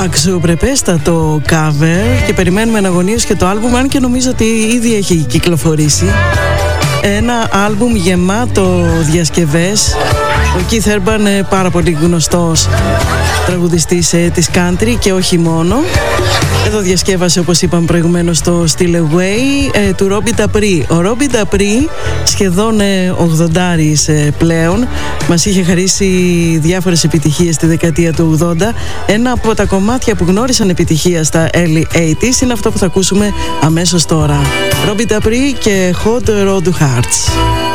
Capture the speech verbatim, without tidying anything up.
Αξιοπρεπέστατο cover και περιμένουμε εναγωνίως και το άλμπουμ, αν και νομίζω ότι ήδη έχει κυκλοφορήσει. Ένα άλμπουμ γεμάτο διασκευές. Ο Keith Urban, πάρα πολύ γνωστός τραγουδιστής ε, της country και όχι μόνο. Εδώ διασκεύασε, όπως είπαμε προηγουμένως, το Still Away ε, του Robbie Tapri. Ο Robbie Tapri, σχεδόν ε, ογδοντάρης ε, πλέον, μας είχε χαρίσει διάφορες επιτυχίες στη δεκαετία του ογδόντα. Ένα από τα κομμάτια που γνώρισαν επιτυχία στα early ογδόντα είναι αυτό που θα ακούσουμε αμέσως τώρα. Robbie Tapri και Hot Rod Hearts.